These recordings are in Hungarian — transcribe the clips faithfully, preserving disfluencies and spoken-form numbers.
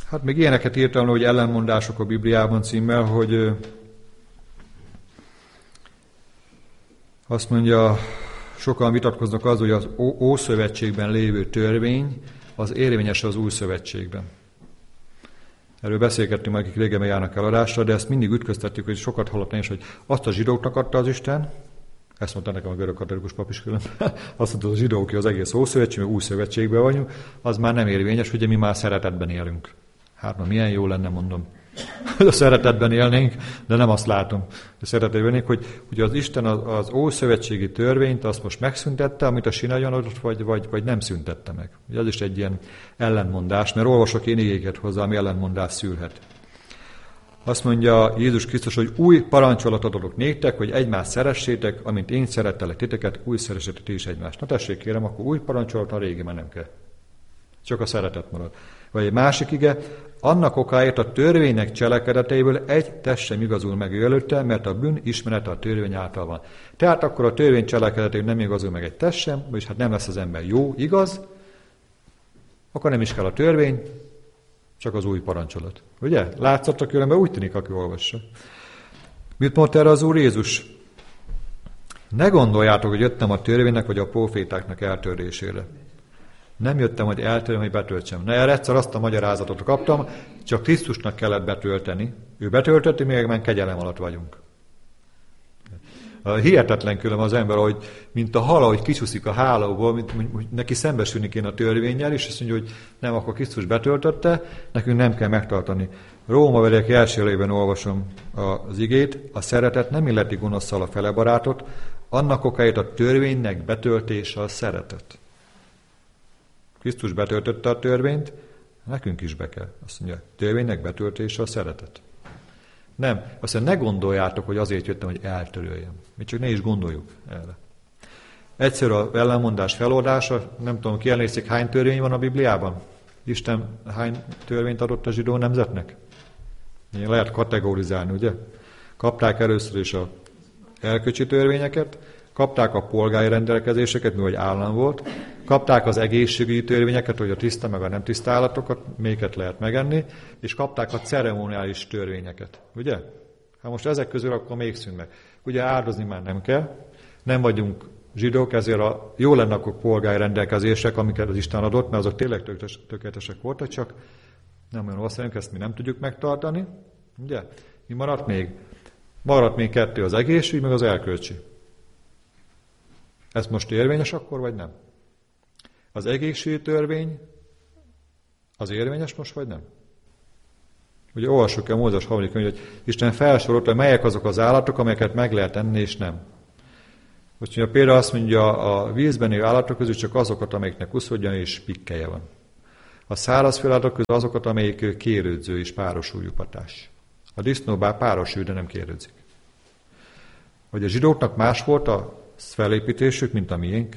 Hát még ilyeneket írtam, hogy ellenmondások a Bibliában címmel, hogy azt mondja, sokan vitatkoznak az, hogy az Ószövetségben lévő törvény az érvényes az Új Szövetségben. Erről beszélgettünk, akik régen járnak eladásra, de ezt mindig ütköztettük, hogy sokat hallottam is, hogy azt a zsidóknak adta az Isten, ezt mondta nekem a görög katolikus pap is külön, azt mondta, hogy a zsidók, hogy az egész Ószövetség, meg Új Szövetségben vagyunk, az már nem érvényes, ugye mi már szeretetben élünk. Hát na, milyen jó lenne, mondom, hogy a szeretetben élnénk, de nem azt látom, hogy szeretetben élnénk, hogy ugye az Isten az, az ószövetségi törvényt azt most megszüntette, amit a Sinaion adott, vagy, vagy, vagy nem szüntette meg. Ugye az is egy ilyen ellenmondás, mert olvasok én igéket hozzá, ami ellenmondás szülhet. Azt mondja Jézus Krisztus, hogy új parancsolatot adok néktek, hogy egymást szeressétek, amint én szerettelek titeket, úgy szeressétek ti is egymást. Na tessék kérem, akkor új parancsolat, a régi már nem kell. Csak a szeretet marad. Vagy egy másik ige, annak okáért a törvénynek cselekedeteiből egy test sem igazul meg ő előtte, mert a bűn ismerete a törvény által van. Tehát akkor a törvény cselekedeteiből nem igazul meg egy test sem, vagyis hát nem lesz az ember jó, igaz, akkor nem is kell a törvény, csak az új parancsolat. Ugye? Látszottak különben, úgy tűnik, aki olvassa. Mit mondta erre az Úr Jézus? Ne gondoljátok, hogy jöttem a törvénynek vagy a profétáknak eltörésére. Nem jöttem, hogy eltörjem, hogy betöltsem. Na, erre egyszer azt a magyarázatot kaptam, csak Krisztusnak kellett betölteni. Ő betöltötti, még meg kegyelem alatt vagyunk. Hihetetlen különben az ember, hogy mint a hal, hogy kicsúszik a hálóból, mint, hogy neki szembesülni kéne a törvénnyel, és azt mondja, hogy nem, akkor Krisztus betöltötte, nekünk nem kell megtartani. Rómaiak első lében olvasom az igét, a szeretet nem illeti gonoszszal a fele barátot, annak okáért a törvénynek betöltése a szeretet. Krisztus betöltötte a törvényt, nekünk is be kell. Azt mondja, törvénynek betöltése a szeretet. Nem, azt mondja, ne gondoljátok, hogy azért jöttem, hogy eltöröljem. Mi csak ne is gondoljuk erre. Egyszerű az ellenmondás feloldása, nem tudom, ki elnézik, hány törvény van a Bibliában? Isten hány törvényt adott a zsidó nemzetnek? Lehet kategorizálni, ugye? Kapták először is az erkölcsi törvényeket, kapták a polgári rendelkezéseket, mivel állam volt, kapták az egészségügyi törvényeket, hogy a tiszta meg a nem tiszta állatokat, melyiket lehet megenni, és kapták a ceremoniális törvényeket, ugye? Hát most ezek közül akkor még szűnt meg. Ugye áldozni már nem kell, nem vagyunk zsidók, ezért a, jó lenne akkor polgári rendelkezések, amiket az Isten adott, mert azok tényleg tökéletesek voltak, csak nem olyan országunk, ezt mi nem tudjuk megtartani, ugye? Mi maradt még? Maradt még kettő, az egészségügy, meg az erkölcsi. Ez most érvényes akkor, vagy nem? Az egészségügyi törvény az érvényes most, vagy nem? Ugye olvassuk el Mózes harmadik könyv, hogy Isten felsorolta, hogy melyek azok az állatok, amelyeket meg lehet enni, és nem. Most ugye például azt mondja, a vízben élő állatok közül csak azokat, amelyeknek uszodjan és pikkelye van. A szárazföld állatok közül azokat, amelyik kérődző és páros ujjupatás. A disznó bár páros ujj, de nem kérődzik. Hogy a zsidóknak más volt a felépítésük, mint a miénk?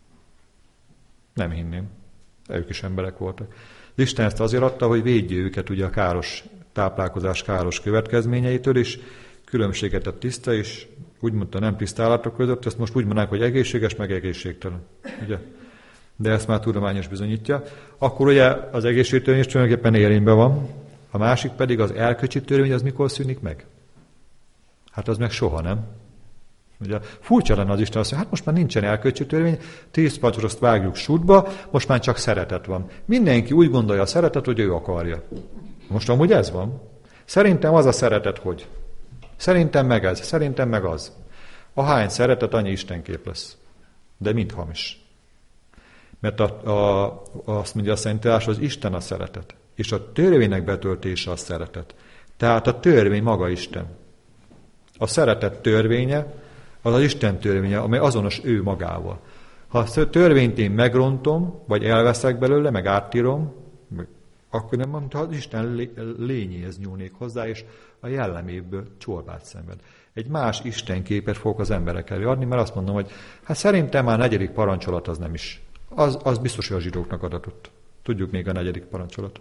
Nem hinném. Ők is emberek voltak. Isten ezt azért adta, hogy védje őket ugye a káros táplálkozás káros következményeitől, és különbséget a tiszta és úgymond a nem tiszta állatok között, ezt most úgy mondanánk, hogy egészséges, meg egészségtelen. Ugye? De ezt már tudományos bizonyítja. Akkor ugye az egészségtörvény is tulajdonképpen érvényben van, a másik pedig az erkölcsi törvény, az mikor szűnik meg? Hát az meg soha nem. Ugye furcsa lenne az Isten azt mondja, hát most már nincsen erkölcsi törvény, tíz pacsot vágjuk sútba, most már csak szeretet van. Mindenki úgy gondolja a szeretet, hogy ő akarja. Most amúgy ez van. Szerintem az a szeretet, hogy. Szerintem meg ez, szerintem meg az. Ahány szeretet, annyi istenkép lesz. De mind hamis. Mert a, a, azt mondja a Szentírás, az Isten a szeretet. És a törvénynek betöltése a szeretet. Tehát a törvény maga Isten. A szeretet törvénye, az az Isten törvénye, amely azonos ő magával. Ha a törvényt én megrontom, vagy elveszek belőle, meg áttírom, akkor nem mondta, az Isten lényéhez nyúlnék hozzá, és a jelleméből csorbát szenved. Egy más Isten képet fogok az emberek elé adni, mert azt mondom, hogy hát szerintem már a negyedik parancsolat az nem is. Az, az biztos, hogy a zsidóknak adatott. Tudjuk még a negyedik parancsolat.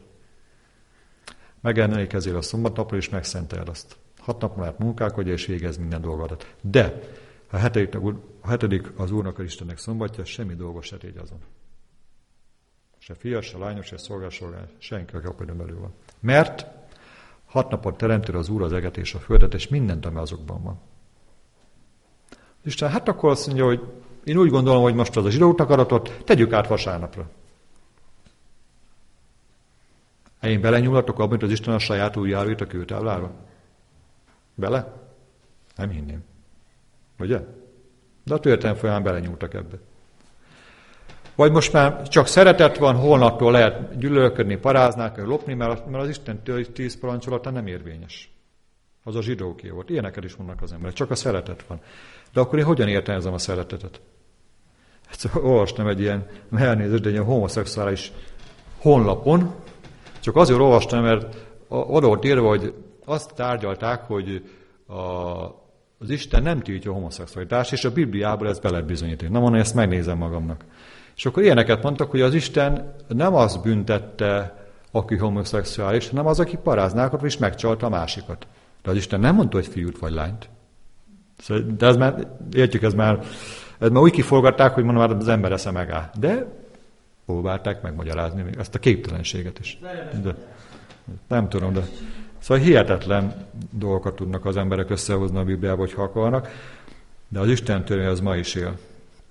Megemlékezzél a szombatnapról, és megszenteld azt. Hat nap lehet munkálkodja, és végez minden dolgodat. De a hetedik, a hetedik az Úrnak, a Istennek szombatja, semmi dolgos se tégy azon. Se fias, se lányos, se szolgás, senki, aki a belül van. Mert hat napot teremtő az Úr az eget és a földet, és mindent, ami azokban van. Isten, hát akkor azt mondja, hogy én úgy gondolom, hogy most az a zsidóknak adatot, tegyük át vasárnapra. Én belenyúlatok abban, hogy az Isten a saját ujjára írt a kőtáblára? Bele? Nem hinném. Ugye? De a történelem folyamán belenyúltak ebbe. Vagy most már csak szeretet van, holnaptól lehet gyűlölködni, paráznák, lopni, mert az Isten tíz parancsolata nem érvényes. Az a zsidóké volt. Ilyeneket is mondnak az emberek. Csak a szeretet van. De akkor én hogyan értelmezem a szeretetet? Egyszer olvastam egy ilyen, elnézést, de egy ilyen homoszexuális honlapon, csak azért olvastam, mert oda volt írva, hogy azt tárgyalták, hogy a, az Isten nem tiltja a homoszexualitást, és a Bibliából ez belebizonyít. Na mondom, ezt megnézem magamnak. És akkor ilyeneket mondtak, hogy az Isten nem azt büntette, aki homoszexuális, hanem az, aki paráznákat, és megcsalta a másikat. De az Isten nem mondta, hogy fiút vagy lányt. De ez már, értjük, ez már, ez már úgy kiforgatták, hogy mondom, az ember esze megáll. De próbálták megmagyarázni ezt a képtelenséget is. De, nem tudom, de szóval hihetetlen dolgokat tudnak az emberek összehozni a Bibliába, hogyha akarnak, de az Isten törvény az ma is él.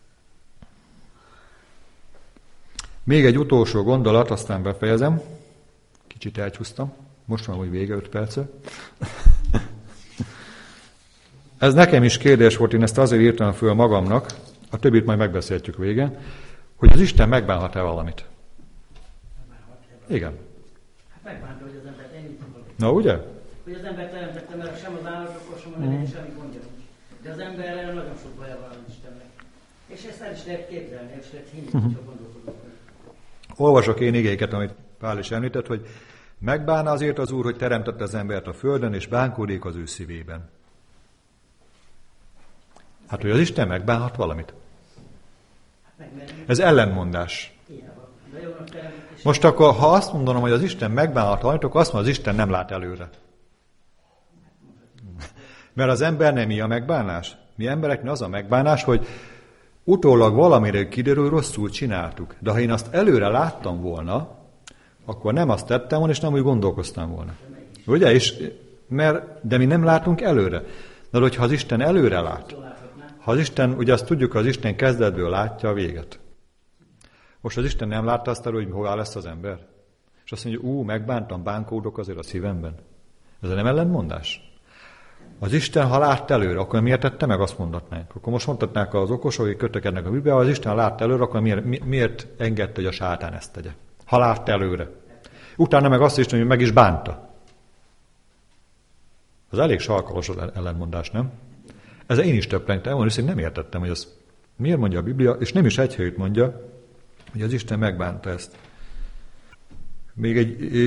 Még egy utolsó gondolat, aztán befejezem. Kicsit elcsúsztam. Most van úgy vége, öt perce. Ez nekem is kérdés volt, én ezt azért írtam föl magamnak, a többit majd megbeszéltjük végén, hogy az Isten megbánhat-e valamit. Igen. Hát megbánta, hogy az ember ennyit mondott. Na, ugye? Hogy az ember teremtette, mert sem az állatokkal, sem a növények, mm. semmi gondja nincs. De az emberrel nagyon sok baja van az Istennek. És ezt el is lehet képzelni, és lehet hinni, hogy csak gondolkodunk. Olvasok én igéket, amit Pál is említett, hogy megbánna azért az Úr, hogy teremtette az embert a földön, és bánkódik az ő szívében. Hát, hogy az Isten megbánhat valamit. Ez ellenmondás. Most akkor, ha azt mondanom, hogy az Isten megbánhat valamit, akkor azt mondom, az Isten nem lát előre. Mert az ember nem ilyen megbánás. Mi embereknek az a megbánás, hogy utólag valamire kiderül, hogy rosszul csináltuk. De ha én azt előre láttam volna, akkor nem azt tettem volna, és nem úgy gondolkoztam volna. Ugye? És, mert, de mi nem látunk előre. De hogyha az Isten előre lát, ha az Isten, ugye azt tudjuk, az Isten kezdetből látja a véget. Most az Isten nem látta azt elő, hogy hová lesz az ember? És azt mondja, ú, megbántam, bánkódok azért a szívemben. Ez nem ellentmondás? Az Isten, ha látta előre, akkor miért tette meg, azt mondatnánk. Akkor most mondhatnák az okosok, hogy kötökednek a Bibliába, az Isten látta előre, akkor miért, miért engedte, hogy a sátán ezt tegye? Ha látta előre. Utána meg azt is, hogy meg is bánta. Az elég sarkalos az ellentmondás, nem? Ezzel én is többlentem, volna, és nem értettem, hogy az miért mondja a Biblia, és nem is egy helyütt mondja, hogy az Isten megbánta ezt. Még egy